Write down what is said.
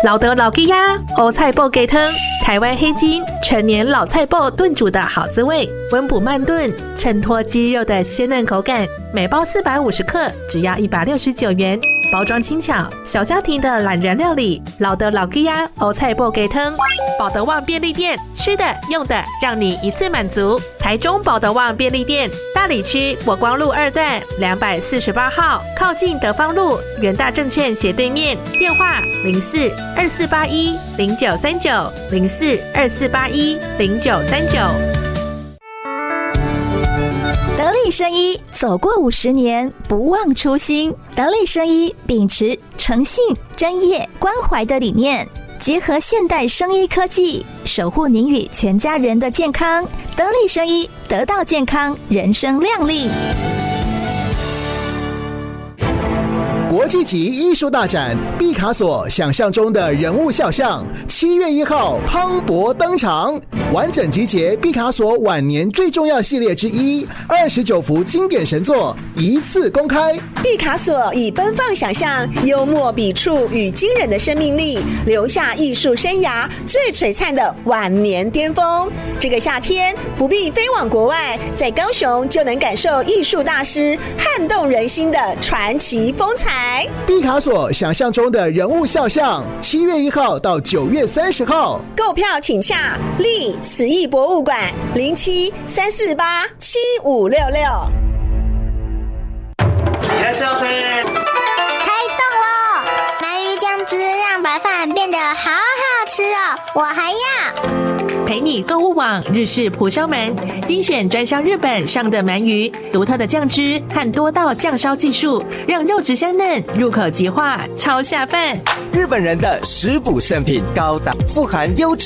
老德老鸡鸭欧菜脯鸡汤，台湾黑金陈年老菜脯炖煮的好滋味，温补慢炖，衬托鸡肉的鲜嫩口感。每包450克，只要169元。包装轻巧，小家庭的懒人料理。老德老鸡鸭欧菜脯鸡汤，保德旺便利店，吃的用的让你一次满足。台中保德旺便利店，大里区国光路2段248号，靠近德芳路元大证券斜对面。电话04-2481-0939，04-2481-0939。 得力生医走过50年，不忘初心。得力生医秉持诚信、专业、关怀的理念，结合现代生医科技，守护您与全家人的健康。得力生医，得到健康，人生亮丽。 国际级艺术大展毕卡索想象中的人物肖像，7月1号磅礴登场，完整集结毕卡索晚年最重要系列之一，29幅经典神作一次公开。 毕卡索以奔放想象、幽默笔触与惊人的生命力，留下艺术生涯最璀璨的晚年巅峰。这个夏天不必飞往国外，在高雄就能感受艺术大师撼动人心的传奇风采。 毕卡索想象中的人物肖像，7月1号到9月30号， 购票请洽立慈艺博物馆07-348-7566。 いらっしゃいませ。 开动喽！鳗鱼酱汁让白饭变得好好吃哦，我还要。 陪你购物网日式蒲烧鳗，精选专销日本上的鳗鱼，独特的酱汁和多道酱烧技术，让肉质香嫩，入口即化，超下饭。 日本人的食补圣品，高档富含优质